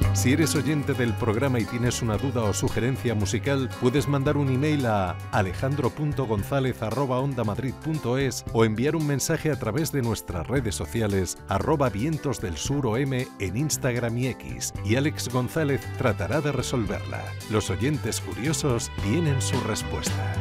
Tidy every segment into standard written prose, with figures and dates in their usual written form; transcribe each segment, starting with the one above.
Si eres oyente del programa y tienes una duda o sugerencia musical, puedes mandar un email a alejandro.gonzalez@ondamadrid.es o enviar un mensaje a través de nuestras redes sociales @vientosdelsurom en Instagram y X, y Alex González tratará de resolverla. Los oyentes curiosos tienen su respuesta.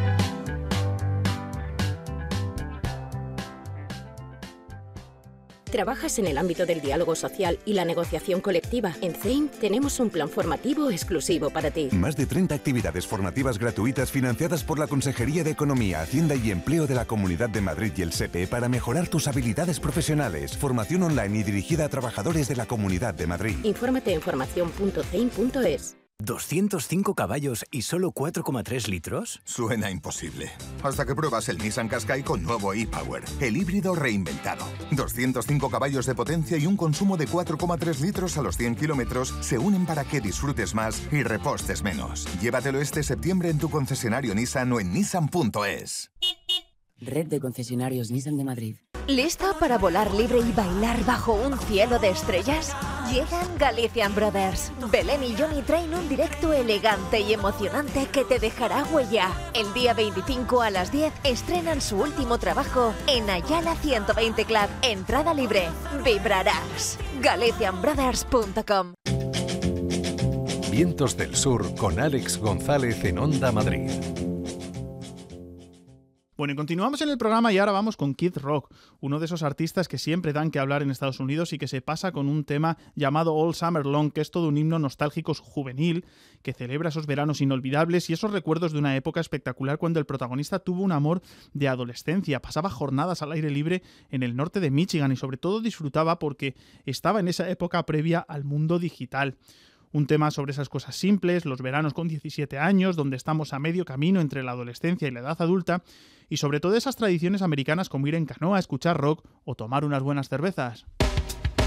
¿Trabajas en el ámbito del diálogo social y la negociación colectiva? En CEIM tenemos un plan formativo exclusivo para ti. Más de 30 actividades formativas gratuitas financiadas por la Consejería de Economía, Hacienda y Empleo de la Comunidad de Madrid y el SEPE para mejorar tus habilidades profesionales. Formación online y dirigida a trabajadores de la Comunidad de Madrid. Infórmate en formacion.ceim.es. ¿205 caballos y solo 4,3 litros? Suena imposible. Hasta que pruebas el Nissan Qashqai con nuevo e-Power, el híbrido reinventado. 205 caballos de potencia y un consumo de 4,3 litros a los 100 kilómetros se unen para que disfrutes más y repostes menos. Llévatelo este septiembre en tu concesionario Nissan o en nissan.es. Red de concesionarios Nissan de Madrid. ¿Listo para volar libre y bailar bajo un cielo de estrellas? Llegan Galician Brothers. Belén y Johnny traen un directo elegante y emocionante que te dejará huella. El día 25 a las 10 estrenan su último trabajo en Ayala 120 Club. Entrada libre. Vibrarás. GalicianBrothers.com. Vientos del Sur con Alex González en Onda Madrid. Bueno, y continuamos en el programa y ahora vamos con Kid Rock, uno de esos artistas que siempre dan que hablar en Estados Unidos y que se pasa con un tema llamado All Summer Long, que es todo un himno nostálgico juvenil que celebra esos veranos inolvidables y esos recuerdos de una época espectacular cuando el protagonista tuvo un amor de adolescencia, pasaba jornadas al aire libre en el norte de Michigan y sobre todo disfrutaba porque estaba en esa época previa al mundo digital. Un tema sobre esas cosas simples, los veranos con 17 años, donde estamos a medio camino entre la adolescencia y la edad adulta, y sobre todo esas tradiciones americanas como ir en canoa, escuchar rock o tomar unas buenas cervezas.